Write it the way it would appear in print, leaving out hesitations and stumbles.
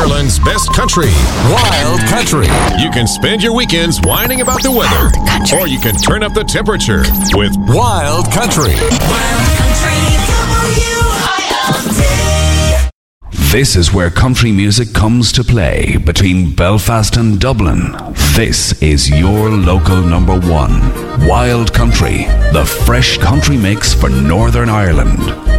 Ireland's best country, Wild Country. You can spend your weekends whining about the weather, or you can turn up the temperature with Wild Country. Wild Country, WILD. This is where country music comes to play between Belfast and Dublin. This is your local number one. Wild Country, the fresh country mix for Northern Ireland.